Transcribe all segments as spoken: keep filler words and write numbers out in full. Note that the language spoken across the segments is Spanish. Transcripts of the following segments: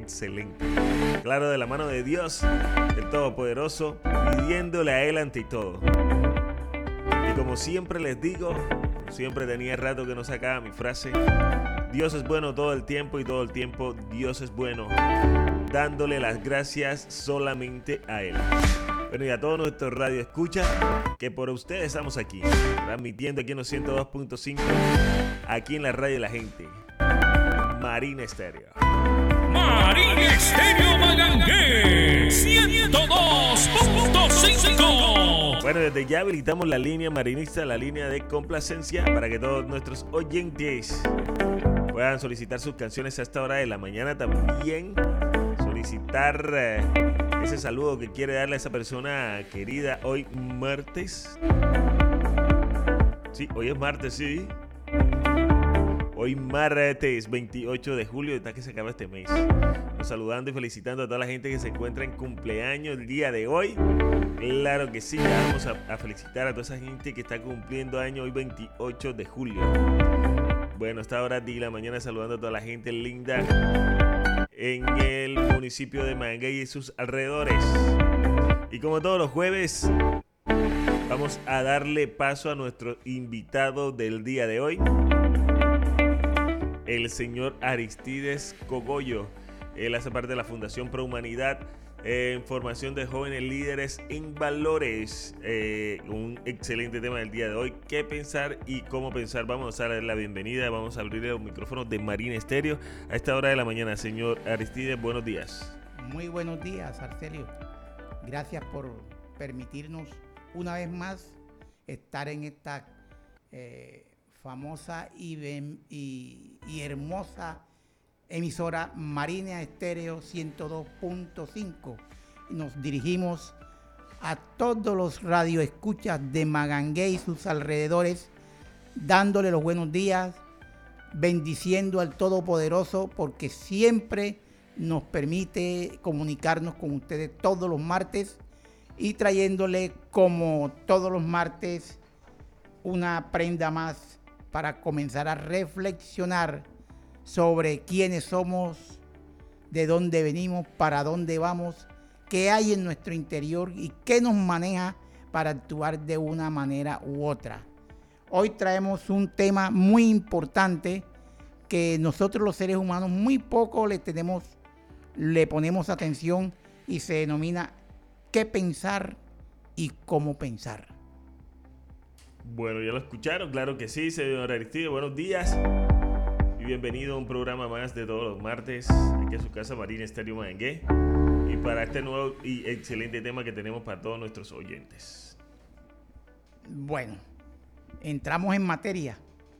Excelente. Claro, de la mano de Dios, el Todopoderoso, pidiéndole a Él ante todo. Y como siempre les digo, siempre tenía rato que no sacaba mi frase, Dios es bueno todo el tiempo y todo el tiempo Dios es bueno, dándole las gracias solamente a Él. Bueno, y a todos nuestros radio escucha, que por ustedes estamos aquí, transmitiendo aquí en los ciento dos punto cinco, aquí en la radio de la gente, Marina Estéreo. Marina Estéreo Magangué ciento dos punto cinco. Bueno, desde ya habilitamos la línea marinista, la línea de complacencia, para que todos nuestros oyentes puedan solicitar sus canciones a esta hora de la mañana. También solicitar eh, ese saludo que quiere darle a esa persona querida hoy martes. Sí, hoy es martes, sí. Hoy martes veintiocho de julio, está que se acaba este mes. Nos saludando y felicitando a toda la gente que se encuentra en cumpleaños el día de hoy. Claro que sí, ya vamos a, a felicitar a toda esa gente que está cumpliendo año hoy veintiocho de julio. Bueno, a esta hora de la mañana saludando a toda la gente linda en el municipio de Magangué y sus alrededores. Y como todos los jueves, vamos a darle paso a nuestro invitado del día de hoy, el señor Aristides Cogollo. Él hace parte de la Fundación Pro Humanidad, eh, en formación de jóvenes líderes en valores. Eh, un excelente tema del día de hoy, qué pensar y cómo pensar. Vamos a darle la bienvenida, vamos a abrir los micrófonos de Marina Estéreo a esta hora de la mañana. Señor Aristides, buenos días. Muy buenos días, Arcelio. Gracias por permitirnos una vez más estar en esta eh, famosa y, y, y hermosa emisora Marina Estéreo ciento dos punto cinco. Nos dirigimos a todos los radioescuchas de Magangué y sus alrededores, dándole los buenos días, bendiciendo al Todopoderoso, porque siempre nos permite comunicarnos con ustedes todos los martes y trayéndole, como todos los martes, una prenda más para comenzar a reflexionar sobre quiénes somos, de dónde venimos, para dónde vamos, qué hay en nuestro interior y qué nos maneja para actuar de una manera u otra. Hoy traemos un tema muy importante que nosotros los seres humanos muy poco le tenemos, le ponemos atención, y se denomina qué pensar y cómo pensar. Bueno, ya lo escucharon, claro que sí, señor Aristides, buenos días y bienvenido a un programa más de todos los martes aquí a su casa Marina Estéreo Magangué, y para este nuevo y excelente tema que tenemos para todos nuestros oyentes. Bueno, entramos en materia.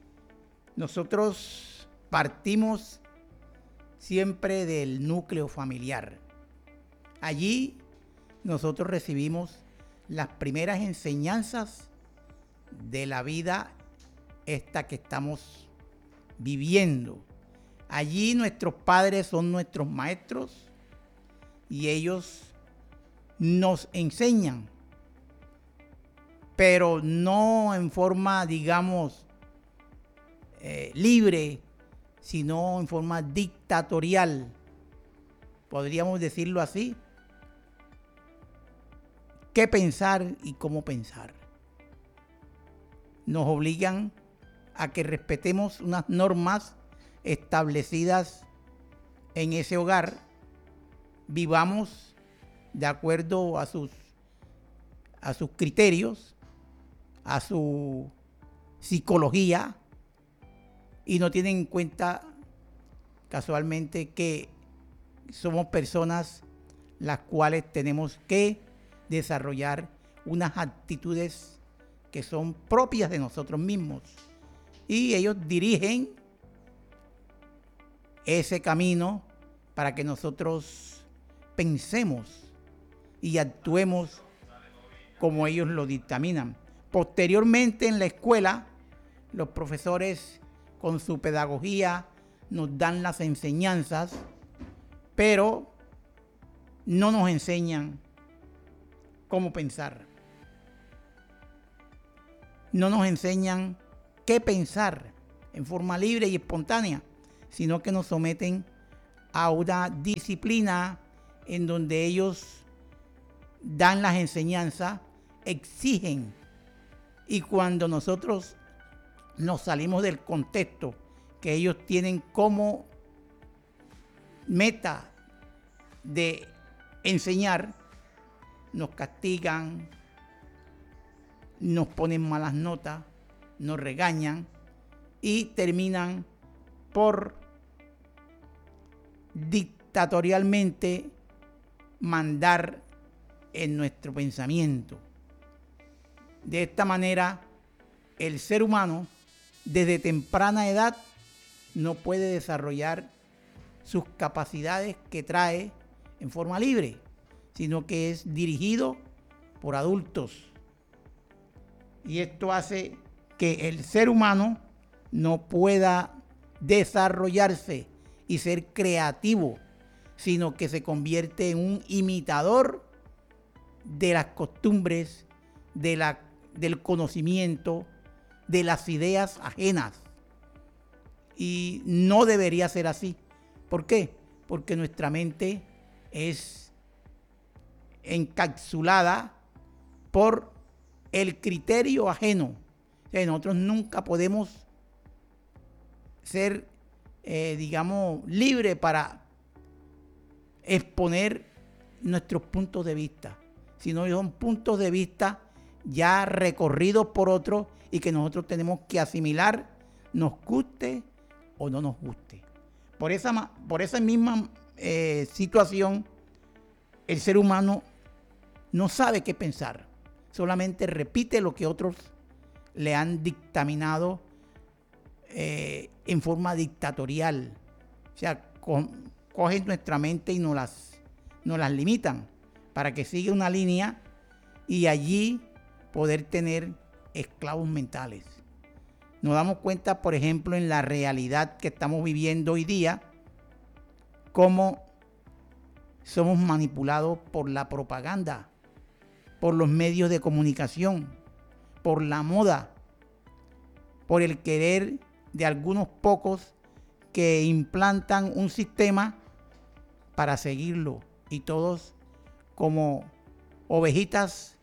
Nosotros partimos siempre del núcleo familiar. Allí nosotros recibimos las primeras enseñanzas de la vida esta que estamos viviendo. Allí nuestros padres son nuestros maestros y ellos nos enseñan, pero no en forma, digamos, eh, libre, sino en forma dictatorial, podríamos decirlo así. ¿Qué pensar y cómo pensar? Nos obligan a que respetemos unas normas establecidas en ese hogar, vivamos de acuerdo a sus, a sus criterios, a su psicología, y no tienen en cuenta casualmente que somos personas las cuales tenemos que desarrollar unas actitudes que son propias de nosotros mismos, y ellos dirigen ese camino para que nosotros pensemos y actuemos como ellos lo dictaminan. Posteriormente, en la escuela, los profesores con su pedagogía nos dan las enseñanzas, pero no nos enseñan cómo pensar. No nos enseñan qué pensar en forma libre y espontánea, sino que nos someten a una disciplina en donde ellos dan las enseñanzas, exigen, y cuando nosotros nos salimos del contexto que ellos tienen como meta de enseñar, nos castigan, nos ponen malas notas, nos regañan y terminan por dictatorialmente mandar en nuestro pensamiento. De esta manera, el ser humano desde temprana edad no puede desarrollar sus capacidades que trae en forma libre, sino que es dirigido por adultos. Y esto hace que el ser humano no pueda desarrollarse y ser creativo, sino que se convierte en un imitador de las costumbres, de la, del conocimiento, de las ideas ajenas. Y no debería ser así. ¿Por qué? Porque nuestra mente es encapsulada por el criterio ajeno. O sea, nosotros nunca podemos ser, eh, digamos, libres para exponer nuestros puntos de vista, sino que son puntos de vista ya recorridos por otros y que nosotros tenemos que asimilar, nos guste o no nos guste. Por esa, por esa misma eh, situación, el ser humano no sabe qué pensar, solamente repite lo que otros le han dictaminado eh, en forma dictatorial. O sea, con, cogen nuestra mente y nos las, nos las limitan para que siga una línea y allí poder tener esclavos mentales. Nos damos cuenta, por ejemplo, en la realidad que estamos viviendo hoy día, cómo somos manipulados por la propaganda, por los medios de comunicación, por la moda, por el querer de algunos pocos que implantan un sistema para seguirlo, y todos como ovejitas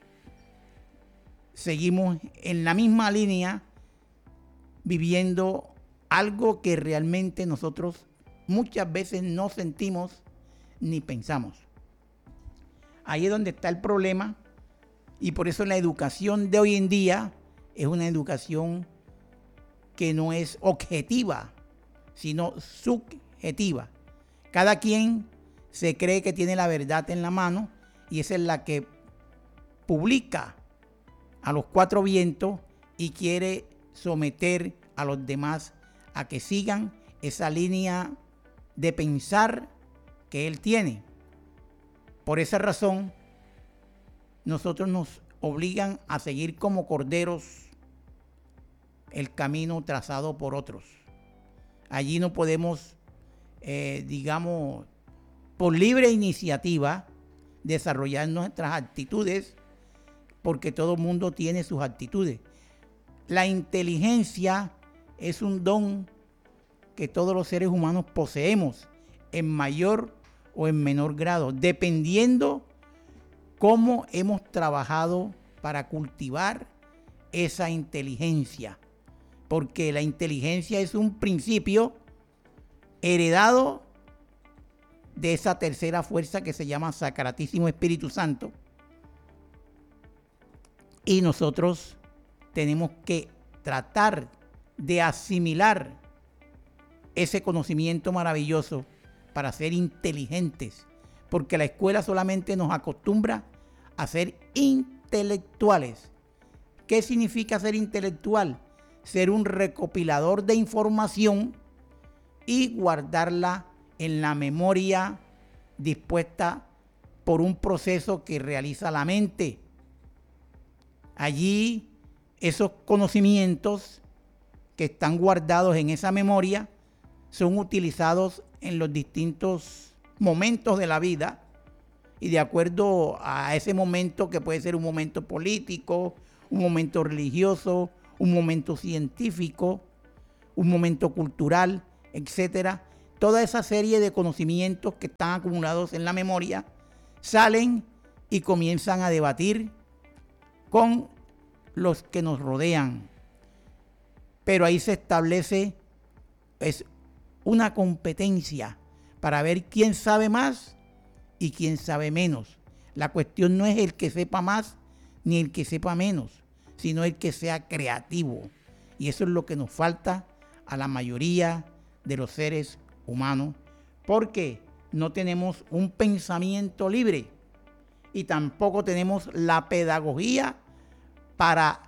seguimos en la misma línea, viviendo algo que realmente nosotros muchas veces no sentimos ni pensamos. Ahí es donde está el problema, y por eso la educación de hoy en día es una educación que no es objetiva, sino subjetiva. Cada quien se cree que tiene la verdad en la mano y esa es la que publica a los cuatro vientos y quiere someter a los demás a que sigan esa línea de pensar que él tiene. Por esa razón, nosotros nos obligan a seguir como corderos el camino trazado por otros. Allí no podemos, eh, digamos, por libre iniciativa, desarrollar nuestras actitudes, porque todo el mundo tiene sus actitudes. La inteligencia es un don que todos los seres humanos poseemos en mayor o en menor grado, dependiendo cómo hemos trabajado para cultivar esa inteligencia. Porque la inteligencia es un principio heredado de esa tercera fuerza que se llama Sacratísimo Espíritu Santo. Y nosotros tenemos que tratar de asimilar ese conocimiento maravilloso para ser inteligentes, porque la escuela solamente nos acostumbra a ser intelectuales. ¿Qué significa ser intelectual? Ser un recopilador de información y guardarla en la memoria dispuesta por un proceso que realiza la mente. Allí esos conocimientos que están guardados en esa memoria son utilizados en los distintos momentos de la vida y de acuerdo a ese momento, que puede ser un momento político, un momento religioso, un momento científico, un momento cultural, etcétera, toda esa serie de conocimientos que están acumulados en la memoria salen y comienzan a debatir con los que nos rodean. Pero ahí se establece es una competencia para ver quién sabe más y quién sabe menos. La cuestión no es el que sepa más ni el que sepa menos, sino el que sea creativo. Y eso es lo que nos falta a la mayoría de los seres humanos, porque no tenemos un pensamiento libre y tampoco tenemos la pedagogía para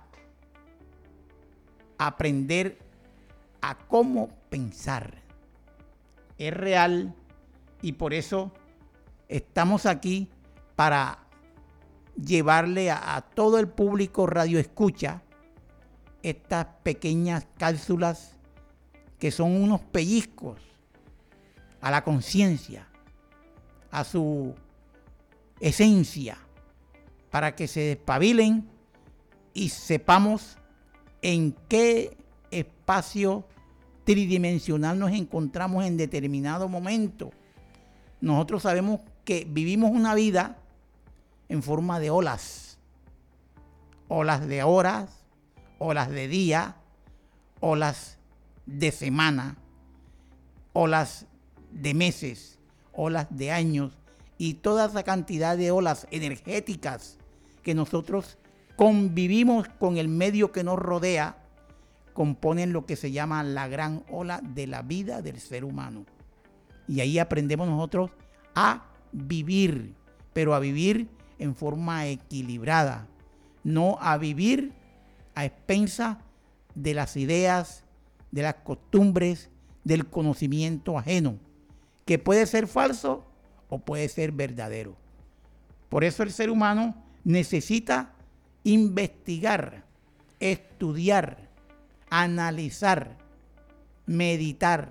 aprender a cómo pensar. Es real y por eso estamos aquí para llevarle a, a todo el público radio escucha estas pequeñas cápsulas que son unos pellizcos a la conciencia, a su esencia, para que se despabilen y sepamos en qué espacio tridimensional nos encontramos en determinado momento. Nosotros sabemos que vivimos una vida en forma de olas, olas de horas, olas de día, olas de semana, olas de meses, olas de años y toda esa cantidad de olas energéticas que nosotros convivimos con el medio que nos rodea, componen lo que se llama la gran ola de la vida del ser humano. Y ahí aprendemos nosotros a vivir, pero a vivir en forma equilibrada, no a vivir a expensas de las ideas, de las costumbres, del conocimiento ajeno, que puede ser falso o puede ser verdadero. Por eso el ser humano necesita investigar, estudiar, analizar, meditar,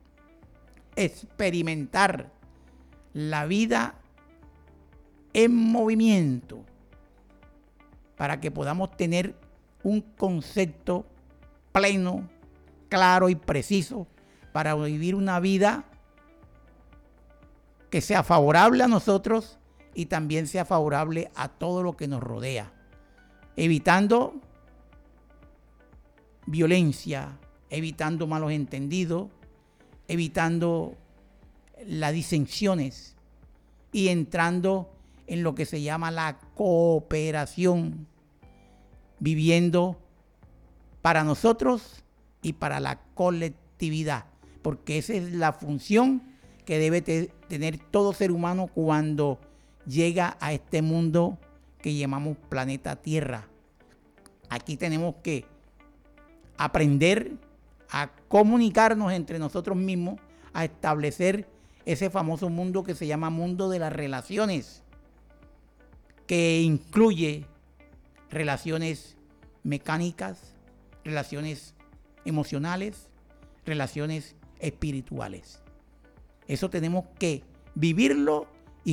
experimentar la vida en movimiento para que podamos tener un concepto pleno, claro y preciso para vivir una vida que sea favorable a nosotros y también sea favorable a todo lo que nos rodea, evitando violencia, evitando malos entendidos, evitando las disensiones y entrando en lo que se llama la cooperación, viviendo para nosotros y para la colectividad, porque esa es la función que debe te- tener todo ser humano cuando llega a este mundo que llamamos planeta Tierra. Aquí tenemos que aprender a comunicarnos entre nosotros mismos, a establecer ese famoso mundo que se llama mundo de las relaciones, que incluye relaciones mecánicas, relaciones emocionales, relaciones espirituales. Eso tenemos que vivirlo